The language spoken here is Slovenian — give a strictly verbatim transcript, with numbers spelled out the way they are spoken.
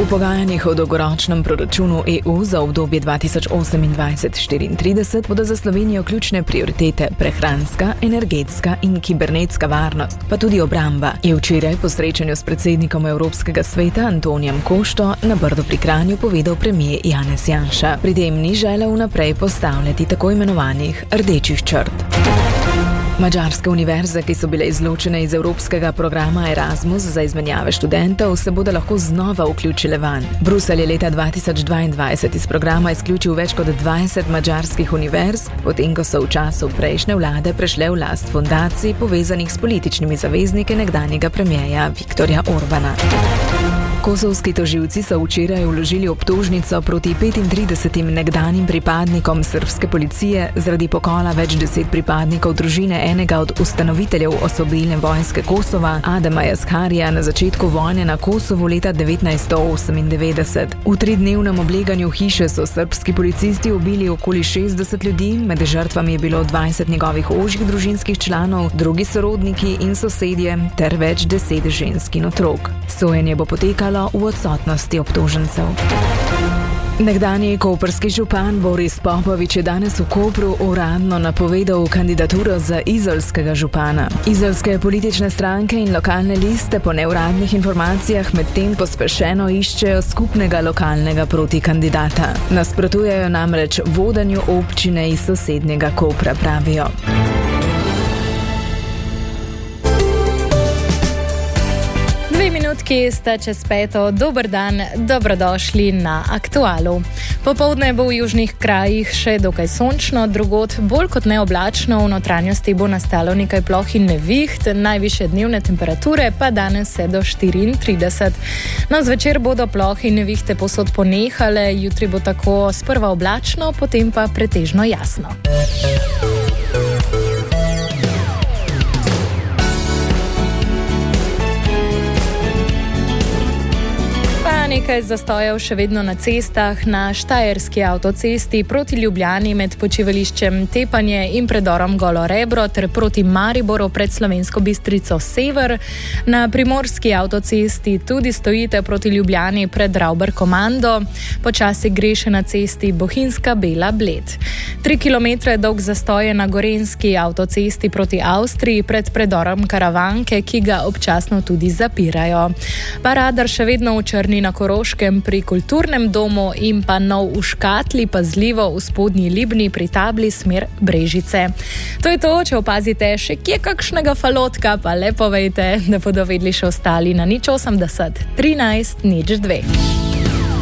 V pogajanjih o dolgoročnem proračunu E U za obdobje dva tisoč osemindvajset do štiriintrideset bodo za Slovenijo ključne prioritete prehranska, energetska in kibernetska varnost, pa tudi obramba, je včeraj po srečanju s predsednikom Evropskega sveta Antonijem Košto na Brdu pri Kranju povedal premier Janez Janša. Pri tem ni želel vnaprej postavljati tako imenovanih rdečih črt. Madžarske univerze, ki so bile izločene iz evropskega programa Erasmus za izmenjave študentov, se bodo lahko znova vključile vanj. Bruselj je leta dva tisoč dvaindvajset iz programa izključil več kot dvajset madžarskih univerz, potem ko so v času prejšnje vlade prešle v last fundacij povezanih s političnimi zavezniki nekdanjega premierja Viktorja Orbana. Kosovski tožilci so včeraj vložili obtožnico proti petintridesetim nekdanjim pripadnikom srbske policije zaradi pokola več deset pripadnikov družine enega od ustanoviteljev osvobodilne vojske Kosova, Adema Jaskarija, na začetku vojne na Kosovu leta devetnajststo osemindevetdeset. V tridnevnem obleganju hiše so srbski policisti ubili okoli šestdeset ljudi, med žrtvami je bilo dvajset njegovih ožjih družinskih članov, drugi sorodniki in sosedje ter več deset žensk in otrok. Sojenje bo potekalo v odsotnosti obtožencev. Nekdanji koprski župan Boris Popovič je danes v Kopru uradno napovedal kandidaturo za izolskega župana. Izolske politične stranke in lokalne liste po neuradnih informacijah medtem pospešeno iščejo skupnega lokalnega protikandidata. Nasprotujejo namreč vodenju občine iz sosednjega Kopra, pravijo. Minutki sta čez peto. Dober dan, dobrodošli na Aktualu. Popoldne bo v južnih krajih še dokaj sončno, drugod bolj kot neoblačno, v notranjosti bo nastalo nekaj ploh in neviht, najvišje dnevne temperature pa danes se do štiriintrideset. No, zvečer bodo ploh in nevihte posod ponehale, jutri bo tako sprva oblačno, potem pa pretežno jasno. Nekaj zastojev še vedno na cestah. Na štajerski avtocesti proti Ljubljani med počivališčem Tepanje in predorom Golo Rebro ter proti Mariboru pred Slovensko Bistrico Sever. Na primorski avtocesti tudi stojite proti Ljubljani pred Rauber Komando. Počasi gre še na cesti Bohinjska Bela Bled. Tri kilometre dolg zastoj je na gorenjski avtocesti proti Avstriji pred predorom Karavanke, ki ga občasno tudi zapirajo. Pa radar še vedno v črni na Koroškem pri Kulturnem domu in pa nov v Škatli, pazljivo v Spodnji Libni pri tabli smer Brežice. To je to, če opazite še kje kakšnega falotka, pa le povejte, da bodo vedeli še ostali na nič osemdeset trinajst nič dve.